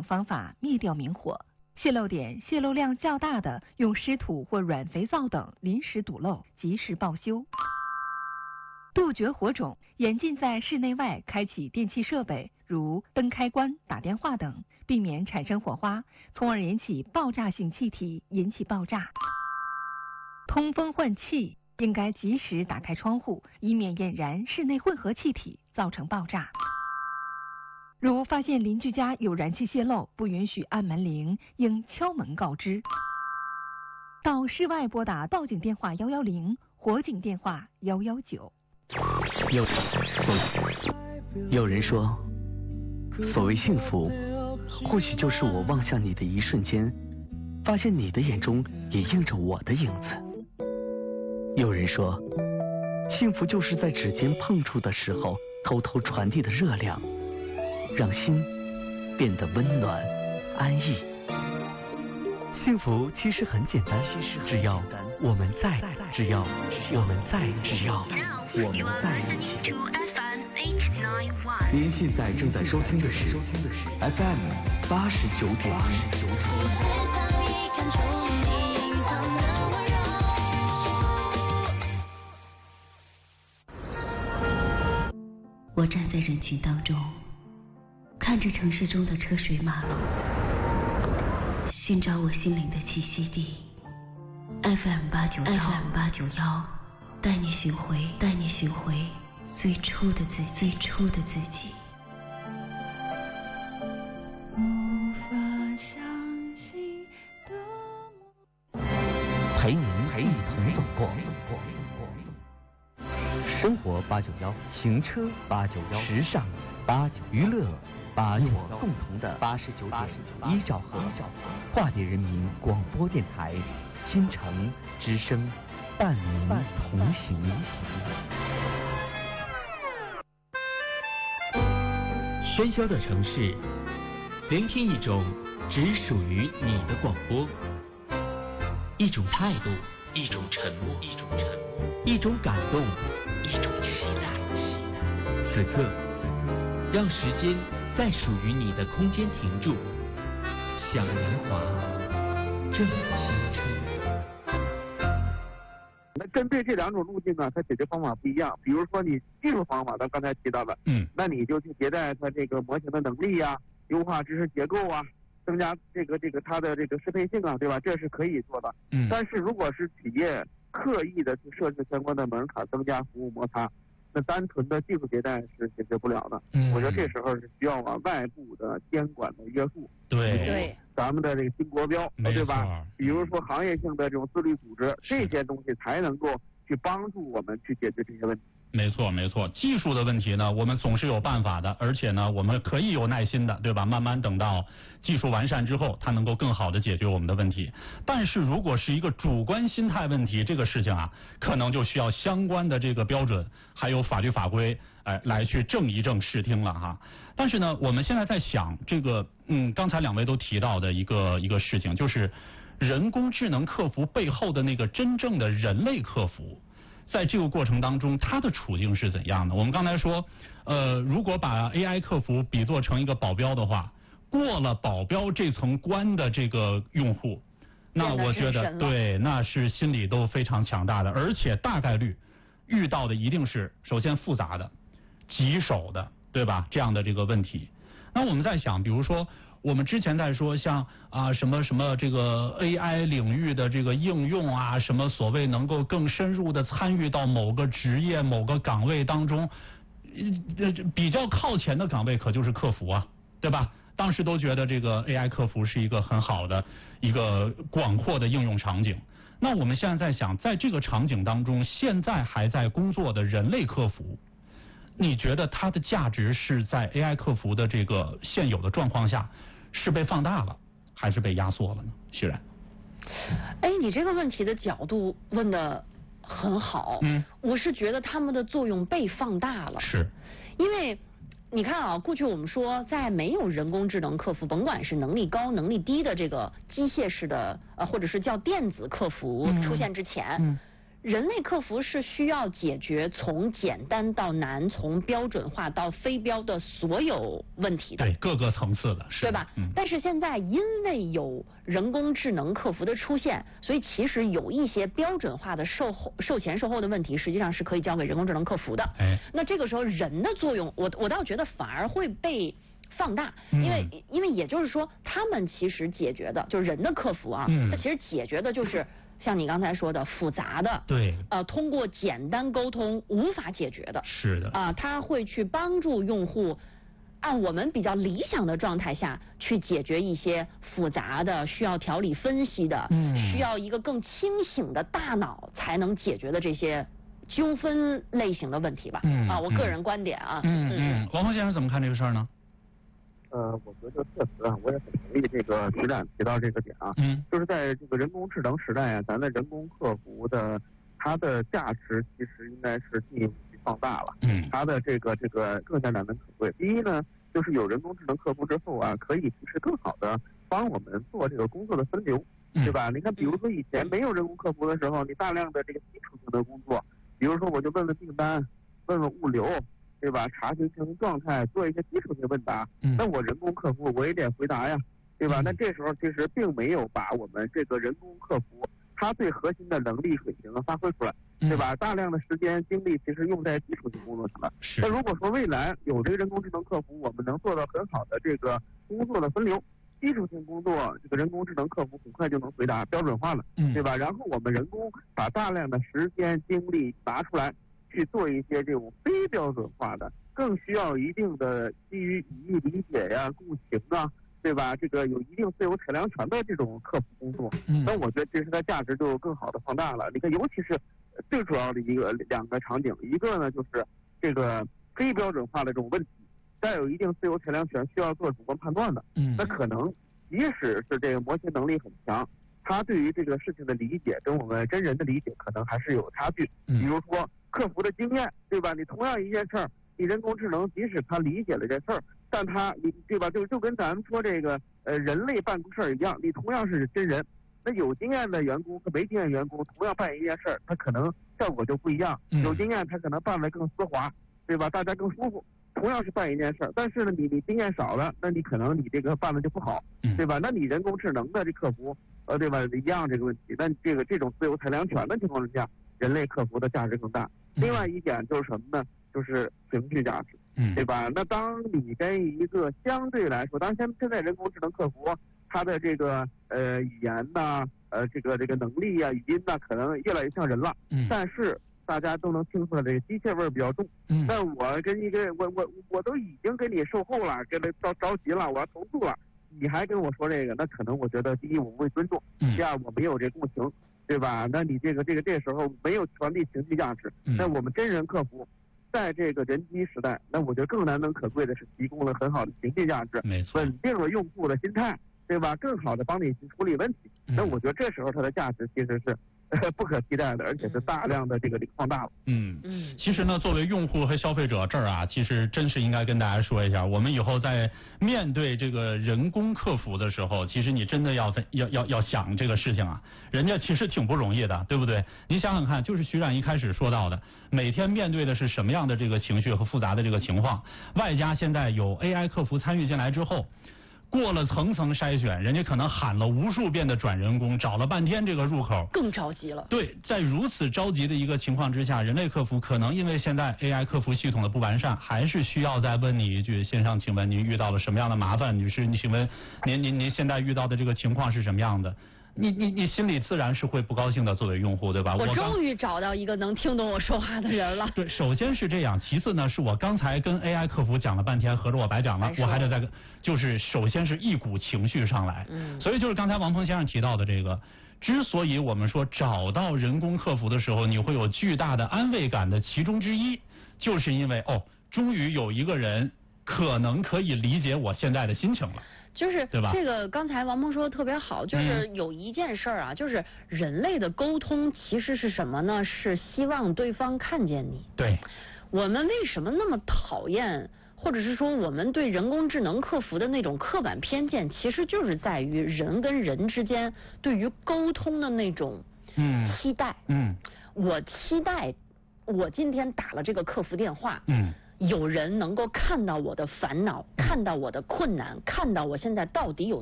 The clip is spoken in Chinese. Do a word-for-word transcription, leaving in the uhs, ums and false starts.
方法灭掉明火。泄漏点泄漏量较大的，用湿土或软肥皂等临时堵漏，及时报修。杜绝火种，严禁在室内外开启电器设备，如灯开关、打电话等，避免产生火花，从而引起爆炸性气体，引起爆炸。通风换气，应该及时打开窗户，以免引燃室内混合气体，造成爆炸。如发现邻居家有燃气泄漏，不允许按门铃，应敲门告知。到室外拨打报警电话一一零，火警电话一一九。 有有人说，所谓幸福，或许就是我望向你的一瞬间，发现你的眼中也映着我的影子。有人说，幸福就是在指尖碰触的时候，偷偷传递的热量，让心变得温暖安逸。幸福其实很简单，只要我们在，只要我们在，只要我们在一起。您现在正在收听的是 F M 八十九点一。 我站在人群当中，看着城市中的车水马龙，寻找我心灵的栖息地。F M 八九幺 F M 八九幺，带你寻回，带你寻回最初的自己，最初的自己。 陪您陪你同走过。生活八九幺，行车八九幺，时尚八九，娱乐八九幺，共同的八十九点一兆赫，化蝶人民广播电台，新城之声，伴您同行。 喧嚣的城市，聆听一种只属于你的广播，一种态度，一种沉默，一种沉默，一种感动，一种期待。此刻，让时间在属于你的空间停住，向年华正青春。 那针对这两种路径呢，它解决方法不一样。比如说你技术方法，咱刚才提到的， 嗯， 那你就去迭代它这个模型的能力呀、啊，优化知识结构啊，增加这个这个它的这个适配性啊，对吧？这是可以做的。 嗯， 但是如果是企业刻意的去设置相关的门槛，增加服务摩擦，那单纯的技术迭代是解决不了的。 嗯， 我觉得这时候是需要往外部的监管的约束。 对对， 咱们的这个新国标，对吧？比如说行业性的这种自律组织，这些东西才能够去帮助我们去解决这些问题。 没错没错，技术的问题呢，我们总是有办法的，而且呢，我们可以有耐心的，对吧？慢慢等到技术完善之后，它能够更好的解决我们的问题。但是如果是一个主观心态问题，这个事情啊，可能就需要相关的这个标准，还有法律法规，哎，来去正一正视听了哈。但是呢，我们现在在想这个，嗯，刚才两位都提到的一个一个事情，就是人工智能客服背后的那个真正的人类客服。在这个过程当中，他的处境是怎样的？我们刚才说，呃，如果把 A I 客服比作成一个保镖的话，过了保镖这层关的这个用户，那我觉得对，那是心理都非常强大的，而且大概率遇到的一定是首先复杂的、棘手的，对吧？这样的这个问题。那我们在想，比如说。我们之前在说像啊什么什么这个 A I 领域的这个应用啊，什么所谓能够更深入的参与到某个职业某个岗位当中，呃比较靠前的岗位可就是客服啊，对吧？当时都觉得这个 A I 客服是一个很好的一个广阔的应用场景。那我们现在在想，在这个场景当中，现在还在工作的人类客服，你觉得它的价值是在 A I 客服的这个现有的状况下？是被放大了，还是被压缩了呢？徐然， 哎，你这个问题的角度问得很好。 嗯， 我是觉得他们的作用被放大了。 是， 因为你看啊，过去我们说，在没有人工智能客服，甭管是能力高、能力低的这个机械式的呃，或者是叫电子客服出现之前， 嗯， 人类客服是需要解决从简单到难，从标准化到非标的所有问题的， 对各个层次的，是对吧？嗯。但是现在因为有人工智能客服的出现，所以其实有一些标准化的售后、售前售后的问题，实际上是可以交给人工智能客服的。 哎， 那这个时候人的作用，我我倒觉得反而会被放大，因为、嗯、因为也就是说，他们其实解决的就是人的客服啊，嗯，它其实解决的就是像你刚才说的复杂的， 对， 呃，通过简单沟通无法解决的， 是的， 啊、呃，它会去帮助用户按我们比较理想的状态下去解决一些复杂的、需要条理分析的、嗯，需要一个更清醒的大脑才能解决的这些纠纷类型的问题吧。嗯，啊，我个人观点啊。 嗯嗯，嗯王峰先生怎么看这个事儿呢？ 呃，我觉得确实啊，我也很同意这个徐展提到这个点啊，嗯，就是在这个人工智能时代啊，咱的人工客服的它的价值其实应该是进一步去放大了，嗯，它的这个这个更加难能可贵。第一呢，就是有人工智能客服之后啊，可以其实更好的帮我们做这个工作的分流，对吧？你看，比如说以前没有人工客服的时候，你大量的这个基础性的工作，比如说我就问问订单，问问物流。对吧？查询经营状态，做一些基础性问答，嗯，那我人工客服我也得回答呀，对吧？嗯、那这时候其实并没有把我们这个人工客服它最核心的能力水平发挥出来，嗯、对吧？大量的时间精力其实用在基础性工作上了。那如果说未来有这个人工智能客服，我们能做到很好的这个工作的分流，基础性工作这个人工智能客服很快就能回答，标准化了，嗯，对吧？然后我们人工把大量的时间精力拿出来。去做一些这种非标准化的，更需要一定的基于语义理解呀、共情啊，对吧？这个有一定自由裁量权的这种客服工作，嗯，那我觉得这是它价值就更好的放大了。你看，尤其是最主要的一个两个场景，一个呢就是这个非标准化的这种问题，带有一定自由裁量权，需要做主观判断的，嗯，那可能即使是这个模型能力很强，它对于这个事情的理解跟我们真人的理解可能还是有差距，比如说。客服的经验，对吧？你同样一件事儿，你人工智能即使他理解了这事儿，但他你对吧？就就跟咱们说这个呃人类办公事儿一样，你同样是真人，那有经验的员工和没经验员工同样办一件事儿，他可能效果就不一样。有经验他可能办得更丝滑，对吧？大家更舒服。同样是办一件事儿，但是呢，你你经验少了，那你可能你这个办的就不好，对吧？那你人工智能的这客服，呃，对吧？一样这个问题，那这个这种自由裁量权的情况之下，人类客服的价值更大。另外一点就是什么呢？就是情绪价值，嗯，对吧？那当你跟一个相对来说，当然现现在人工智能客服它的这个呃语言呐、呃这个这个能力啊、语音呐，可能越来越像人了，嗯，但是大家都能听出来这个机械味儿比较重，嗯，但我跟一个我我我都已经跟你售后了，跟他着着急了，我要投诉了，你还跟我说这个，那可能我觉得第一我不会尊重，第二我没有这共情。对吧？那你这个这个这时候没有传递情绪价值，那我们真人客服，在这个人机时代，那我觉得更难能可贵的是提供了很好的情绪价值， 没错， 稳定了用户的心态，对吧？更好的帮你去处理问题。那我觉得这时候它的价值其实是不可替代的，而且是大量的这个放大了。 嗯嗯，其实呢，作为用户和消费者这儿啊，其实真是应该跟大家说一下，我们以后在面对这个人工客服的时候，其实你真的要要要要想这个事情啊，人家其实挺不容易的，对不对？你想想看，就是徐冉一开始说到的，每天面对的是什么样的这个情绪和复杂的这个情况，外加现在有 A I 客服参与进来之后。过了层层筛选，人家可能喊了无数遍的转人工，找了半天这个入口， 更着急了。 对，在如此着急的一个情况之下，人类客服可能因为现在 A I 客服系统的不完善，还是需要再问你一句：先生，请问您遇到了什么样的麻烦？女士，你请问您您您现在遇到的这个情况是什么样的？你你你心里自然是会不高兴的，作为用户，对吧？ 我终于找到一个能听懂我说话的人了。 对，首先是这样，其次呢，是我刚才跟 A I 客服讲了半天，合着我白讲了，我还得再就是首先是一股情绪上来，嗯，所以就是刚才王鹏先生提到的这个，之所以我们说找到人工客服的时候，你会有巨大的安慰感的其中之一，就是因为哦，终于有一个人可能可以理解我现在的心情了。 就是这个，刚才王鹏说的特别好，就是有一件事儿啊，嗯、就是人类的沟通其实是什么呢？是希望对方看见你。 对。 我们为什么那么讨厌，或者是说我们对人工智能客服的那种刻板偏见，其实就是在于人跟人之间对于沟通的那种嗯期待。嗯。 我期待我今天打了这个客服电话， 嗯， 有人能够看到我的烦恼，看到我的困难，看到我现在到底有